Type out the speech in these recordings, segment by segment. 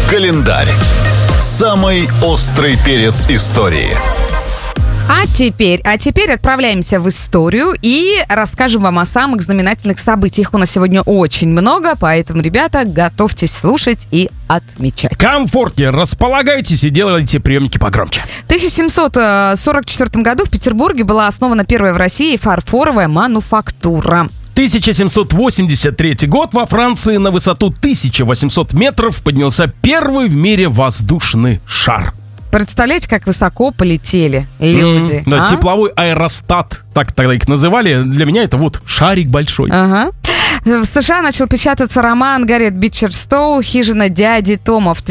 Календарь. Самый острый перец истории. А теперь отправляемся в историю и расскажем вам о самых знаменательных событиях. У нас сегодня очень много, поэтому, ребята, готовьтесь слушать и отмечать. Комфортнее располагайтесь и делайте приемники погромче. В 1744 году в Петербурге была основана первая в России фарфоровая мануфактура. 1783 год во Франции на высоту 1800 метров поднялся первый в мире воздушный шар. Представляете, как высоко полетели люди? Да, тепловой аэростат, так тогда их называли. Для меня это вот шарик большой. Ага. В США начал печататься роман Гарриет Бичер Стоу «Хижина дяди Тома» в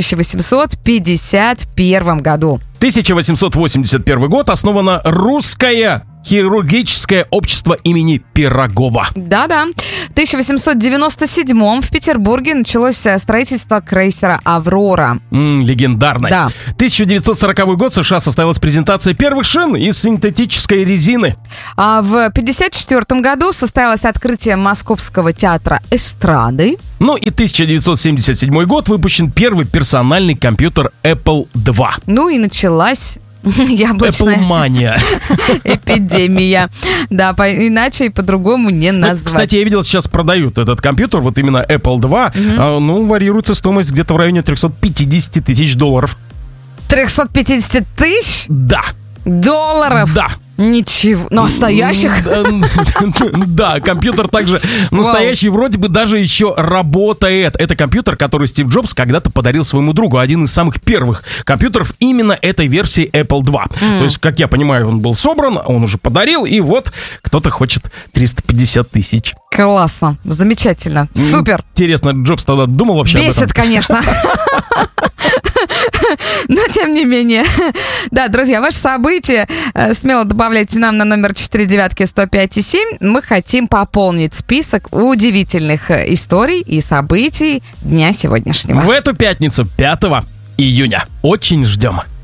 1851 году. 1881 год основано русское хирургическое общество имени Пирогова. Да-да. В 1897 в Петербурге началось строительство крейсера «Аврора». Легендарное. Да. 1940 год в США состоялась презентация первых шин из синтетической резины. А в 1954 году состоялось открытие Московского театра эстрады. Ну и 1977 год выпущен первый персональный компьютер Apple II. Ну и началась яблочная Apple-мания. эпидемия. Да, иначе и по-другому не назвать. Кстати, я видел, сейчас продают этот компьютер, вот именно Apple II. Ну, варьируется стоимость где-то в районе $350 тысяч. 350 тысяч? Да. Долларов? Да. Ничего. Настоящих? Да, компьютер также настоящий, вроде бы даже еще работает. Это компьютер, который Стив Джобс когда-то подарил своему другу. Один из самых первых компьютеров именно этой версии Apple II. То есть, как я понимаю, он был собран, он уже подарил, и вот кто-то хочет 350 тысяч. Классно, замечательно, супер. Интересно, Джобс тогда думал вообще об этом? Бесит, конечно. Но тем не менее. Да, друзья, ваши события смело добавляйте нам на номер 49105,7. Мы хотим пополнить список удивительных историй и событий дня сегодняшнего. В эту пятницу, 5 июня. Очень ждем.